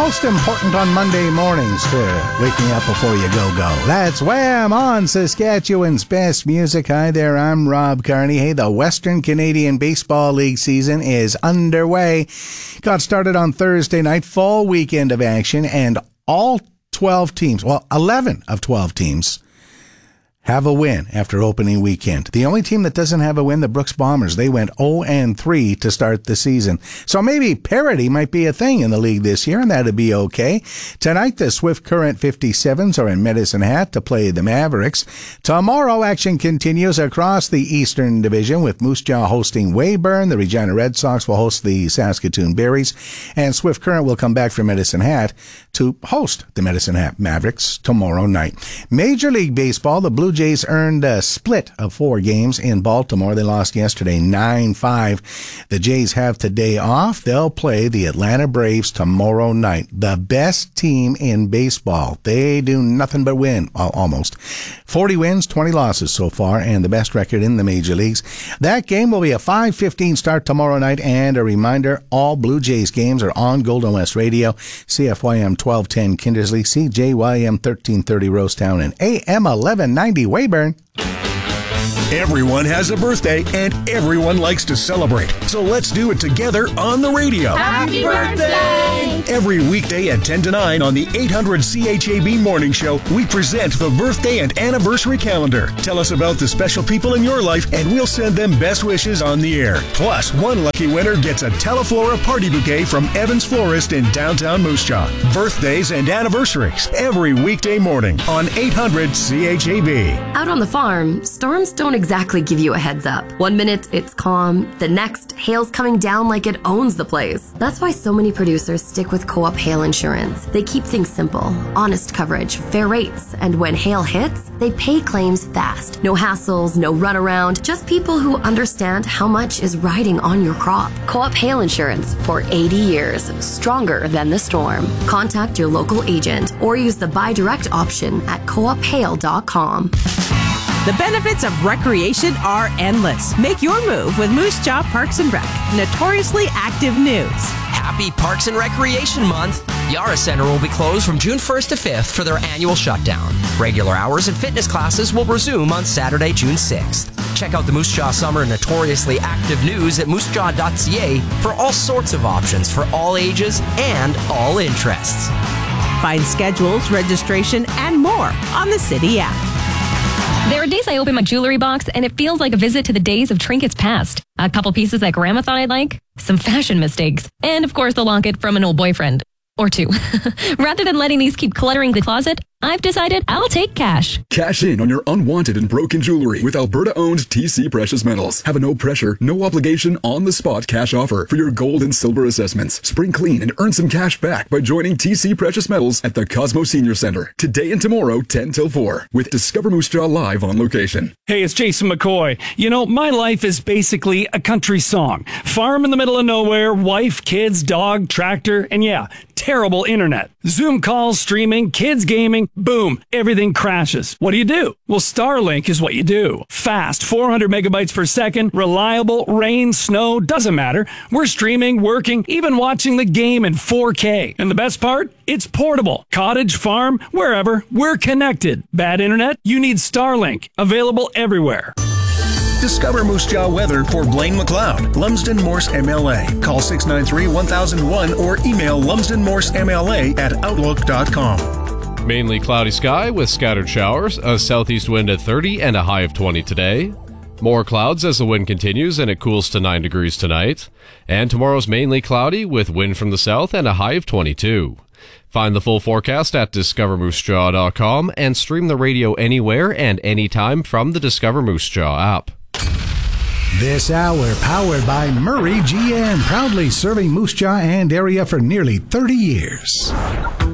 Most important on Monday mornings to wake me up before you go. That's Wham! On Saskatchewan's best music. Hi there, I'm Rob Carney. Hey, the Western Canadian Baseball League season is underway. Got started on Thursday night, fall weekend of action, and all 12 teams, 11 of 12 teams, have a win after opening weekend. The only team that doesn't have a win, the Brooks Bombers. They went 0-3 to start the season. So maybe parity might be a thing in the league this year, and that'd be okay. Tonight, the Swift Current 57s are in Medicine Hat to play the Mavericks. Tomorrow, action continues across the Eastern Division with Moose Jaw hosting Weyburn. The Regina Red Sox will host the Saskatoon Berries, and Swift Current will come back from Medicine Hat to host the Medicine Hat Mavericks tomorrow night. Major League Baseball, the Blue Jays earned a split of 4 games in Baltimore. They lost yesterday 9-5. The Jays have today off. They'll play the Atlanta Braves tomorrow night. The best team in baseball. They do nothing but win, almost. 40 wins, 20 losses so far, and the best record in the major leagues. That game will be a 5:15 start tomorrow night, and a reminder, all Blue Jays games are on Golden West Radio, CFYM 1210 Kindersley, CJYM 1330 Rosetown, and AM 1190 Weyburn. Everyone has a birthday, and everyone likes to celebrate. So let's do it together on the radio. Happy birthday! Every weekday at 10 to 9 on the 800 CHAB Morning Show, we present the birthday and anniversary calendar. Tell us about the special people in your life, and we'll send them best wishes on the air. Plus, one lucky winner gets a Teleflora party bouquet from Evans Florist in downtown Moose Jaw. Birthdays and anniversaries every weekday morning on 800 CHAB. Out on the farm, storms don't exactly give you a heads up. One minute it's calm, the next hail's coming down like it owns the place. That's why so many producers stick with Co-op Hail Insurance. They keep things simple, honest coverage, fair rates, and when hail hits, they pay claims fast. No hassles, no runaround, just people who understand how much is riding on your crop. Co-op Hail Insurance for 80 years, stronger than the storm. Contact your local agent or use the buy direct option at coophail.com. The benefits of recreation are endless. Make your move with Moose Jaw Parks and Rec. Notoriously active news. Happy Parks and Recreation Month. Yara Center will be closed from June 1st to 5th for their annual shutdown. Regular hours and fitness classes will resume on Saturday, June 6th. Check out the Moose Jaw Summer Notoriously Active News at moosejaw.ca for all sorts of options for all ages and all interests. Find schedules, registration, and more on the City app. There are days I open my jewelry box and it feels like a visit to the days of trinkets past. A couple pieces that Grandma thought I'd like, some fashion mistakes, and of course the locket from an old boyfriend. Or 2. Rather than letting these keep cluttering the closet, I've decided I'll take cash. Cash in on your unwanted and broken jewelry with Alberta-owned TC Precious Metals. Have a no-pressure, no-obligation, on-the-spot cash offer for your gold and silver assessments. Spring clean and earn some cash back by joining TC Precious Metals at the Cosmo Senior Center. Today and tomorrow, 10 till 4, with Discover Moose Jaw live on location. Hey, it's Jason McCoy. You know, my life is basically a country song. Farm in the middle of nowhere, wife, kids, dog, tractor, and yeah, terrible internet. Zoom calls, streaming, kids gaming, boom, everything crashes. What do? Well, Starlink is what you do. Fast, 400 megabytes per second, reliable, rain, snow, doesn't matter. We're streaming, working, even watching the game in 4K. And the best part? It's portable. Cottage, farm, wherever, we're connected. Bad internet? You need Starlink. Available everywhere. Discover Moose Jaw weather for Blaine McLeod, Lumsden Morse MLA. Call 693-1001 or email lumsdenmorsemla@outlook.com. Mainly cloudy sky with scattered showers, a southeast wind at 30 and a high of 20 today. More clouds as the wind continues and it cools to 9 degrees tonight. And tomorrow's mainly cloudy with wind from the south and a high of 22. Find the full forecast at discovermoosejaw.com and stream the radio anywhere and anytime from the Discover Moose Jaw app. This hour powered by Murray GM, proudly serving Moose Jaw and area for nearly 30 years.